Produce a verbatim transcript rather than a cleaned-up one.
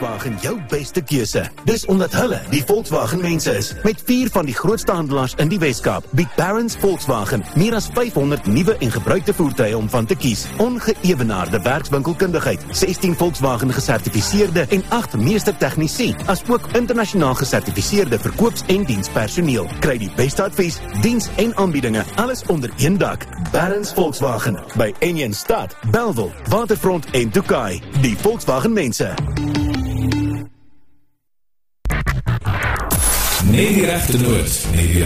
Volkswagen jou beste keuse. Dis omdat hulle die Volkswagen mense is. Met vier van die grootste handelaars in die Weskaap, bied Barron's Volkswagen meer as vyfhonderd nuwe en gebruikte voertuie om van te kies. Ongeëwenaarde werkswinkelkundigheid, sestien Volkswagen gesertifiseerde en agt meester tegnisie, as ook internasionaal gesertifiseerde verkoops- en dienspersoneel. Kry die beste advies, diens en aanbiedinge, alles onder een dak. Barron's Volkswagen, by Enjen Stad, Bellville, Waterfront en Tokai. Die Volkswagen mense. Nee die regte noot, nee die